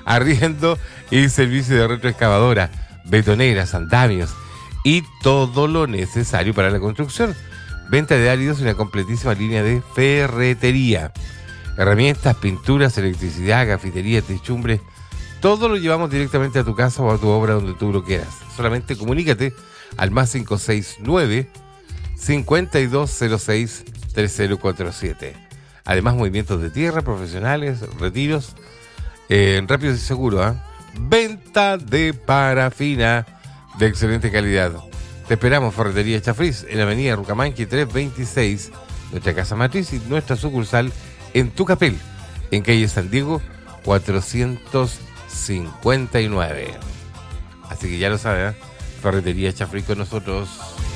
arriendo y servicio de retroexcavadora, betoneras, andamios y todo lo necesario para la construcción. Venta de áridos y una completísima línea de ferretería. Herramientas, pinturas, electricidad, cafetería, techumbre. Todo lo llevamos directamente a tu casa o a tu obra donde tú lo quieras. Solamente comunícate al más 569 5206 3047. Además, movimientos de tierra, profesionales, retiros, rápidos y seguros. Venta de parafina de excelente calidad. Te esperamos, Ferretería Chafriz, en la avenida Rucamanqui 326, nuestra casa matriz y nuestra sucursal en Tucapel, en calle San Diego 459. Así que ya lo sabes, Ferretería Chafriz con nosotros.